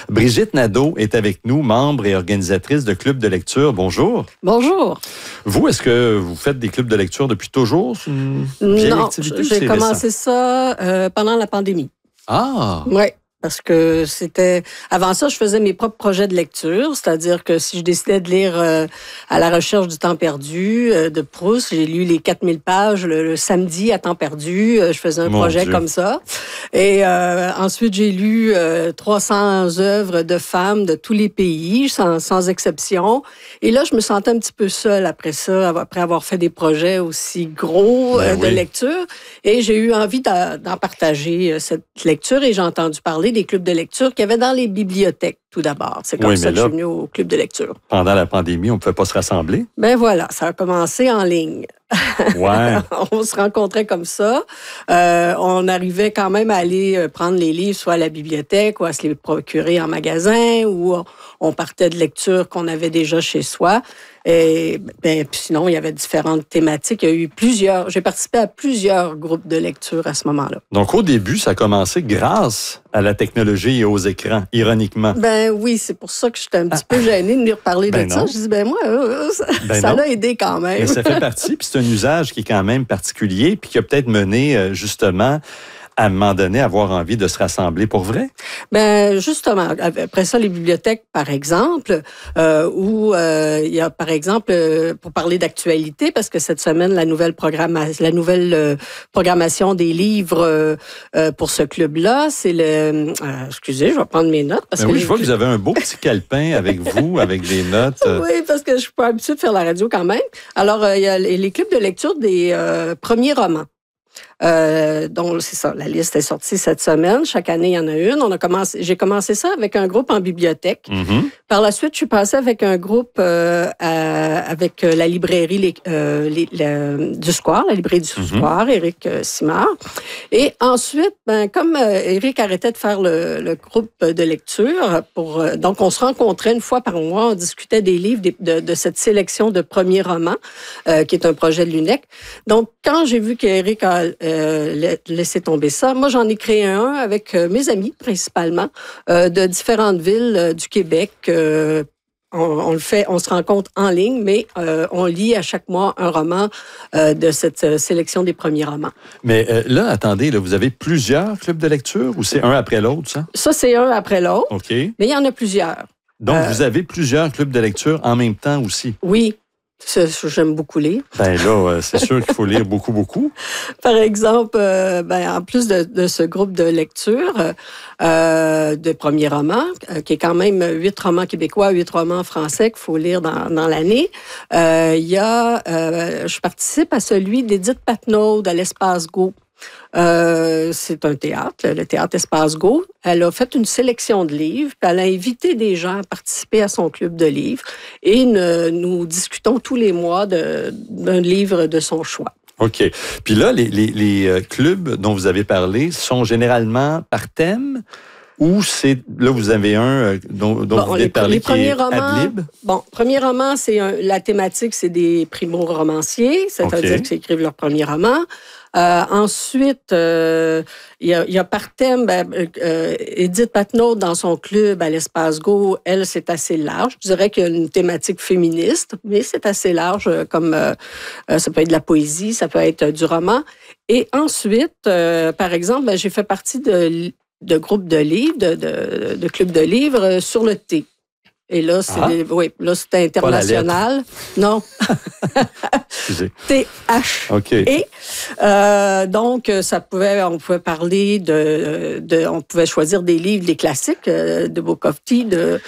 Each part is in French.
Brigitte Nadeau est avec nous, membre et organisatrice de clubs de lecture. Bonjour. Bonjour. Vous, est-ce que vous faites des clubs de lecture depuis toujours? C'est une vieille activité, j'ai commencé ça pendant la pandémie. Ah! Oui. Parce que avant ça, je faisais mes propres projets de lecture, c'est-à-dire que si je décidais de lire À la recherche du temps perdu de Proust, j'ai lu les 4000 pages le samedi à temps perdu, je faisais un projet comme ça. Et ensuite, j'ai lu 300 œuvres de femmes de tous les pays, sans exception. Et là, je me sentais un petit peu seule après ça, après avoir fait des projets aussi gros de lecture. Et j'ai eu envie d'en partager cette lecture et j'ai entendu parler des clubs de lecture qu'il y avait dans les bibliothèques, tout d'abord. C'est comme ça que je suis venue au club de lecture. Pendant la pandémie, on ne pouvait pas se rassembler? Ben voilà, ça a commencé en ligne. Ouais. On se rencontrait comme ça. On arrivait quand même à aller prendre les livres, soit à la bibliothèque ou à se les procurer en magasin, ou on partait de lectures qu'on avait déjà chez soi. Et puis sinon, il y avait différentes thématiques. Il y a eu j'ai participé à plusieurs groupes de lecture à ce moment-là. Donc, au début, ça a commencé grâce à la technologie et aux écrans, ironiquement. Ben oui, c'est pour ça que j'étais un petit peu gênée de lui reparler de ça. Je dis, moi, ça l'a aidé quand même. Mais ça fait partie, puis c'est un usage qui est quand même particulier, puis qui a peut-être mené, justement, à un moment donné, avoir envie de se rassembler pour vrai? Ben justement, après ça, les bibliothèques, par exemple, où il y a, par exemple, pour parler d'actualité, parce que cette semaine, la nouvelle programmation des livres pour ce club-là, c'est excusez, je vais prendre mes notes. Parce que je vois que vous avez un beau petit calepin avec vous, avec des notes. Oui, parce que je suis pas habituée de faire la radio quand même. Alors, il y a les clubs de lecture des premiers romans. Donc, c'est ça, la liste est sortie cette semaine. Chaque année, il y en a une. J'ai commencé ça avec un groupe en bibliothèque. Mm-hmm. Par la suite, je suis passée avec un groupe avec la librairie du Square, la librairie du Square, Éric Simard. Et ensuite, comme Éric arrêtait de faire le groupe de lecture, donc on se rencontrait une fois par mois, on discutait des livres de cette sélection de premiers romans, qui est un projet de l'UNEC. Donc, quand j'ai vu qu'Éric a laissé tomber ça, moi, j'en ai créé un avec mes amis, principalement, de différentes villes du Québec. On le fait, on se rencontre en ligne, mais on lit à chaque mois un roman de cette sélection des premiers romans. Mais là, attendez, vous avez plusieurs clubs de lecture ou c'est un après l'autre, ça? Ça, c'est un après l'autre. OK. Mais il y en a plusieurs. Donc, vous avez plusieurs clubs de lecture en même temps aussi? Oui. J'aime beaucoup lire. Ben là, c'est sûr qu'il faut lire beaucoup, beaucoup. Par exemple, en plus de ce groupe de lecture de premiers romans, qui est quand même 8 romans québécois, 8 romans français qu'il faut lire dans l'année, je participe à celui d'Édith Patnaud à l'Espace Go. C'est un théâtre, le théâtre Espace Go. Elle a fait une sélection de livres, puis elle a invité des gens à participer à son club de livres et nous discutons tous les mois d'un livre de son choix. OK. Puis là, les clubs dont vous avez parlé sont généralement par thème? Ou là, vous avez un dont vous venez de parler qui est Adlib? Bon, premier roman, la thématique, c'est des primo-romanciers, c'est-à-dire qu'ils écrivent leur premier roman. Ensuite, il y a par thème, Édith Patnaud, dans son club à l'Espace Go, elle, c'est assez large. Je dirais qu'il y a une thématique féministe, mais c'est assez large, comme ça peut être de la poésie, ça peut être du roman. Et ensuite, par exemple, j'ai fait partie de groupes de livres, de clubs de livres sur le thé. Et là, c'est international. Non. TH. OK. Et donc, on pouvait parler on pouvait choisir des livres, des classiques de Book of Tea,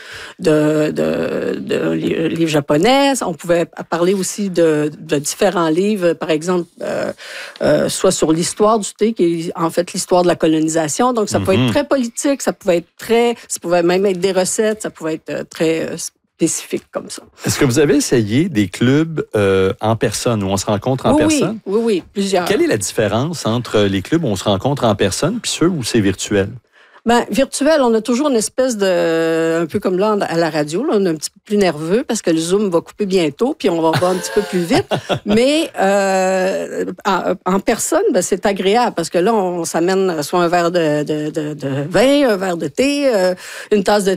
de livres japonais. On pouvait parler aussi de différents livres, par exemple, soit sur l'histoire du thé, qui est en fait l'histoire de la colonisation. Donc, ça pouvait être très politique, ça pouvait même être des recettes, ça pouvait être très spécifique comme ça. Est-ce que vous avez essayé des clubs en personne, où on se rencontre en personne? Oui, plusieurs. Quelle est la différence entre les clubs où on se rencontre en personne puis ceux où c'est virtuel? Virtuel, on a toujours une espèce un peu comme là à la radio, là, on est un petit peu plus nerveux parce que le Zoom va couper bientôt, puis on va un petit peu plus vite. Mais en personne, c'est agréable parce que là, on s'amène soit un verre de vin, un verre de thé, une tasse de